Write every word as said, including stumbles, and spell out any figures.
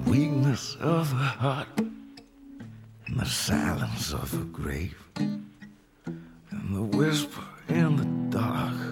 weakness of her heart, in the silence of her grave, and the whisper